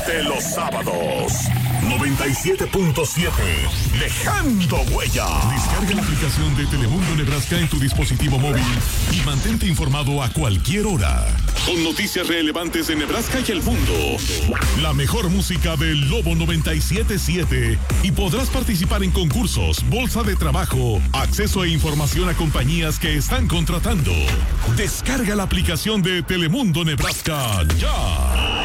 de los sábados. 97.7, dejando huella. Descarga la aplicación de Telemundo Nebraska en tu dispositivo móvil y mantente informado a cualquier hora. Con noticias relevantes de Nebraska y el mundo. La mejor música del Lobo 97.7 y podrás participar en concursos, bolsa de trabajo, acceso e información a compañías que están contratando. Descarga la aplicación de Telemundo Nebraska ya.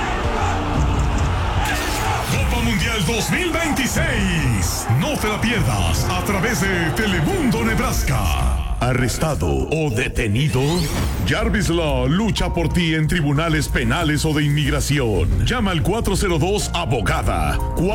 Copa Mundial 2026. No te la pierdas a través de Telemundo Nebraska. ¿Arrestado o detenido? Jarvis Law lucha por ti en tribunales penales o de inmigración. Llama al 402-ABOGADA.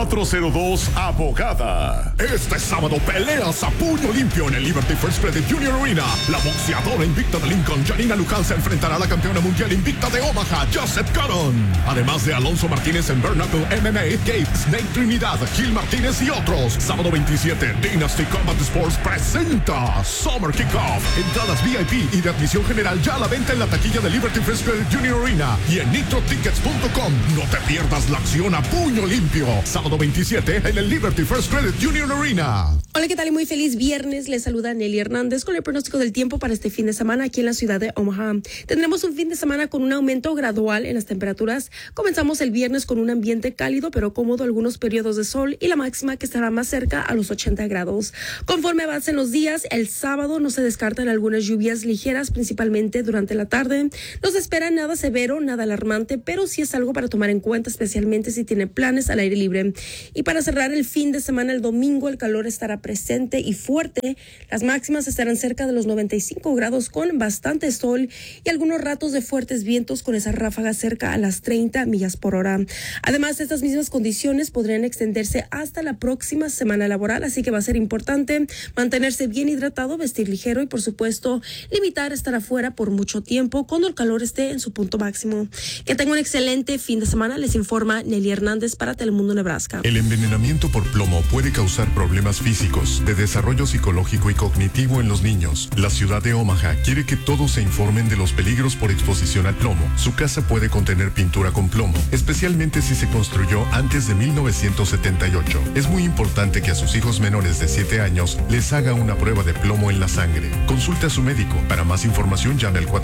402-ABOGADA. Este sábado peleas a puño limpio en el Liberty First Credit Junior Arena. La boxeadora invicta de Lincoln, Janina Luján, se enfrentará a la campeona mundial invicta de Omaha, Joseph Cotton. Además de Alonso Martínez en Bare Knuckle MMA, Gabe Snake Trinidad, Gil Martínez y otros. Sábado 27, Dynasty Combat Sports presenta Summer Kickoff. Entradas VIP y de admisión general ya a la venta en la taquilla de Liberty First Credit Junior Arena y en nitrotickets.com. No te pierdas la acción a puño limpio. Sábado 27 en el Liberty First Credit Junior Arena. Hola, ¿qué tal? Y muy feliz viernes. Les saluda Nelly Hernández con el pronóstico del tiempo para este fin de semana aquí en la ciudad de Omaha. Tendremos un fin de semana con un aumento gradual en las temperaturas. Comenzamos el viernes con un ambiente cálido pero cómodo, algunos periodos de sol y la máxima que estará más cerca a los 80 grados. Conforme avancen los días, el sábado no se descartan algunas lluvias ligeras, principalmente durante la tarde. No se espera nada severo, nada alarmante, pero sí es algo para tomar en cuenta, especialmente si tiene planes al aire libre. Y para cerrar el fin de semana, el domingo, el calor estará presente y fuerte. Las máximas estarán cerca de los 95 grados con bastante sol y algunos ratos de fuertes vientos con esas ráfagas cerca a las 30 millas por hora. Además, estas mismas condiciones podrían extenderse hasta la próxima semana laboral, así que va a ser importante mantenerse bien hidratado, vestir ligero y, por supuesto, limitar estar afuera por mucho tiempo cuando el calor esté en su punto máximo. Que tenga un excelente fin de semana. Les informa Nelly Hernández para Telemundo Nebraska. El envenenamiento por plomo puede causar problemas físicos, de desarrollo psicológico y cognitivo en los niños. La ciudad de Omaha quiere que todos se informen de los peligros por exposición al plomo. Su casa puede contener pintura con plomo, especialmente si se construyó antes de 1978. Es muy importante que a sus hijos menores de 7 años les haga una prueba de plomo en la sangre. Consulte a su médico. Para más información llame al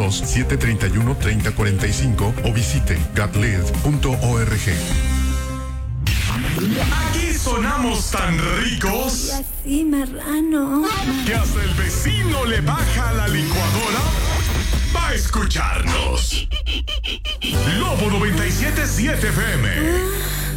402-731-3045 o visite gotlid.org. Aquí sonamos tan ricos Y así marrano que hasta el vecino le baja la licuadora para escucharnos. Lobo 97.7 FM.